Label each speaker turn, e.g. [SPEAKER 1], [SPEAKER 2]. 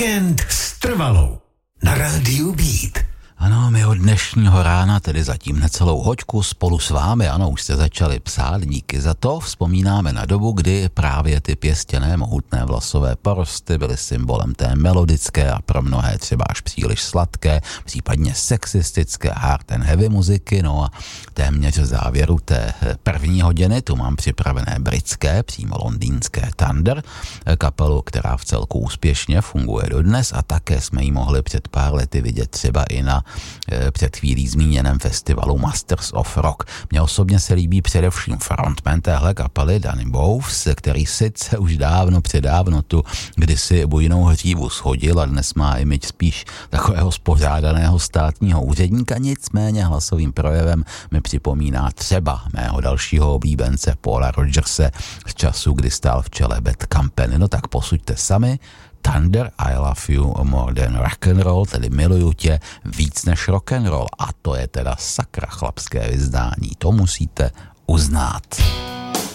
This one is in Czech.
[SPEAKER 1] Víkend s Trvalou na rádiu Beat.
[SPEAKER 2] Ano, my od dnešního rána, tedy zatím necelou hoďku spolu s vámi, ano, už jste začali psát, díky za to, vzpomínáme na dobu, kdy právě ty pěstěné mohutné vlasové porosty byly symbolem té melodické a pro mnohé třeba až příliš sladké, případně sexistické hard and heavy muziky, no a téměř v závěru té první hodiny tu mám připravené britské, přímo londýnské Thunder, kapelu, která v celku úspěšně funguje dodnes a také jsme ji mohli před pár lety vidět třeba i na před chvílí zmíněném festivalu Masters of Rock. Mně osobně se líbí především frontman téhle kapely Danny Bowes, který sice už předávno tu kdysi bujnou hřívu shodil a dnes má image spíš takového spořádaného státního úředníka, nicméně hlasovým projevem mi připomíná třeba mého dalšího oblíbence Paula Rodgerse z času, kdy stál v čele Bad Company. No tak posuďte sami. Thunder, I love you more than rock and roll, tedy miluju tě víc než rock and roll. A to je teda sakra chlapské vyznání, to musíte uznat.